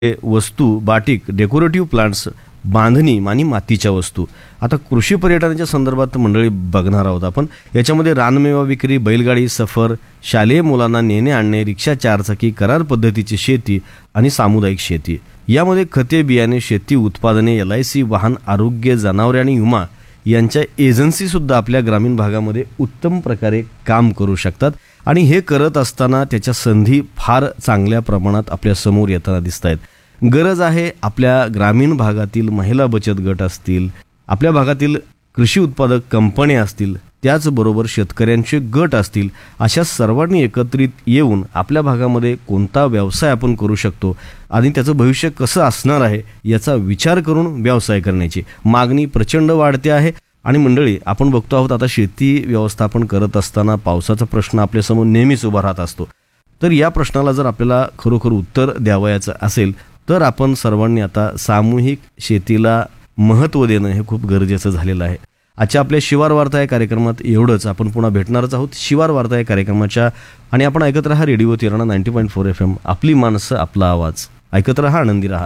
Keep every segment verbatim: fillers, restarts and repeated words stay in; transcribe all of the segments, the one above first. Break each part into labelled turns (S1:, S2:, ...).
S1: हे वस्तू, batik, decorative plants, बांधणी आणि मातीच्या वस्तू. आता कृषी पर्यटनाच्या संदर्भात मंडळी बघणार आहोत आपण. याच्यामध्ये रानमेवा विक्री, बैलगाडी सफर, शालेय मुलांना नेणे आणणे, रिक्षा चारचाकी, करार पद्धतीची शेती आणि सामुदायिक शेती. यामध्ये खते, बियाणे, शेती उत्पादने, एल आय सी, वाहन, आरोग्य, जनावरे आणि विमा यांच्या एजन्सीसुद्धा आपल्या ग्रामीण भागामध्ये उत्तम प्रकारे काम करू शकतात. आणि हे करत असताना त्याच्या संधी फार चांगल्या प्रमाणात आपल्या समोर येताना दिसत आहेत. गरज आहे आपल्या ग्रामीण भागातील महिला बचत गट असतील, आपल्या भागातील कृषी उत्पादक कंपन्या असतील, त्याचबरोबर शेतकऱ्यांचे गट असतील, अशा सर्वांनी एकत्रित येऊन आपल्या भागामध्ये कोणता व्यवसाय आपण करू शकतो आणि त्याचं भविष्य कसं असणार आहे याचा विचार करून व्यवसाय करण्याची मागणी प्रचंड वाढते आहे. आणि मंडळी, आपण बघतो आहोत आता शेती व्यवस्थापन करत असताना पावसाचा प्रश्न आपल्यासमोर नेहमीच उभा राहत असतो. तर या प्रश्नाला जर आपल्याला खरोखर उत्तर द्यावयाचं असेल तर आपण सर्वांनी आता सामूहिक शेतीला महत्त्व देणं हे खूप गरजेचं झालेलं आहे. आजच्या आपल्या शिवार वार्ता या कार्यक्रमात एवढंच. आपण पुन्हा भेटणारच आहोत शिवार वार्ता या कार्यक्रमाच्या. आणि आपण ऐकत रहा radio तिरणा ninety point four F M, आपली माणसं आपला आवाज. ऐकत रहा, आनंदी रहा.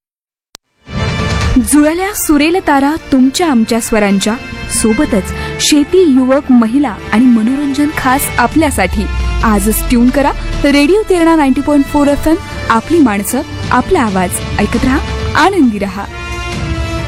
S2: जुळल्या सुरेल तारा तुमच्या आमच्या स्वरांच्या सोबतच शेती, युवक, महिला आणि मनोरंजन खास आपल्यासाठी. आजच ट्यून करा radio तिरणा ninety point four F M, आपली माणसं आपला आवाज. ऐकत रहा, आनंदी रहा.